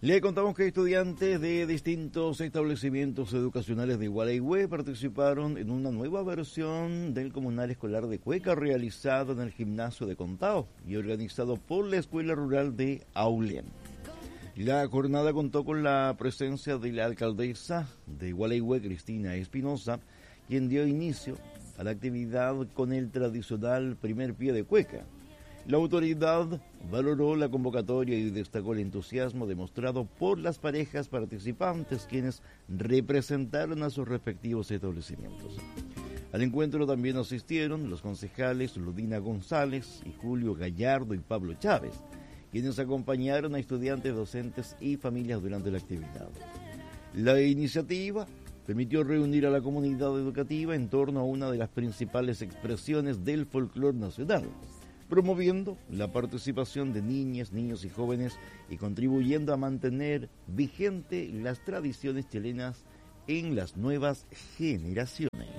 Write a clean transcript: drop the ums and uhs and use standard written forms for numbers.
Le contamos que estudiantes de distintos establecimientos educacionales de Gualeguay participaron en una nueva versión del Comunal Escolar de Cueca realizado en el gimnasio de Contao y organizado por la Escuela Rural de Aulén. La jornada contó con la presencia de la alcaldesa de Gualeguay, Cristina Espinosa, quien dio inicio a la actividad con el tradicional primer pie de cueca. La autoridad valoró la convocatoria y destacó el entusiasmo demostrado por las parejas participantes, quienes representaron a sus respectivos establecimientos. Al encuentro también asistieron los concejales Ludina González y Julio Gallardo y Pablo Chávez, quienes acompañaron a estudiantes, docentes y familias durante la actividad. La iniciativa permitió reunir a la comunidad educativa en torno a una de las principales expresiones del folclore nacional, promoviendo la participación de niñas, niños y jóvenes y contribuyendo a mantener vigente las tradiciones chilenas en las nuevas generaciones.